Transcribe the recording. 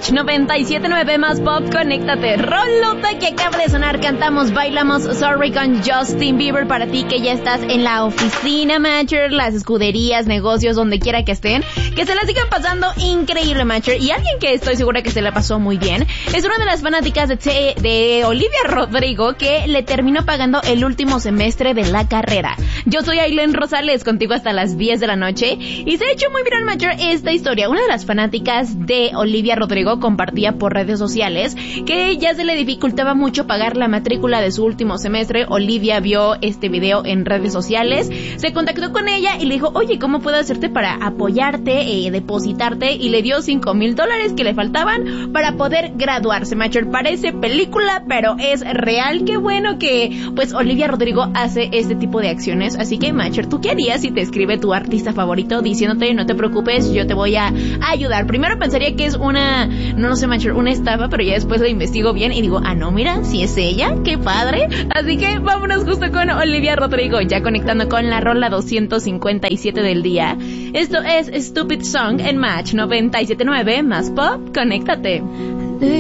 Match 97.9 más pop, conéctate. Rolota que acaba de sonar, cantamos, bailamos Sorry con Justin Bieber para ti que ya estás en la oficina, Matcher, las escuderías, negocios, donde quiera que estén, que se la sigan pasando increíble, Matcher. Y alguien que estoy segura que se la pasó muy bien es una de las fanáticas de Olivia Rodrigo, que le terminó pagando el último semestre de la carrera. Yo soy Aileen Rosales, contigo hasta las 10 de la noche, y se ha hecho muy viral, Matcher, esta historia. Una de las fanáticas de Olivia Rodrigo compartía por redes sociales que ya se le dificultaba mucho pagar la matrícula de su último semestre. Olivia vio este video en redes sociales, se contactó con ella y le dijo, oye, ¿cómo puedo hacerte para apoyarte, depositarte? Y le dio $5,000 que le faltaban para poder graduarse, Matcher. Parece película, pero es real. Qué bueno que, pues, Olivia Rodrigo hace este tipo de acciones. Así que, Matcher, ¿tú qué harías si te escribe tu artista favorito diciéndote, no te preocupes, yo te voy a ayudar? Primero pensaría que es una estafa, pero ya después lo investigo bien y digo, no, mira, si es ella, qué padre. Así que vámonos justo con Olivia Rodrigo, ya conectando con la rola 257 del día. Esto es Stupid Song en Match 97.9 más pop, conéctate.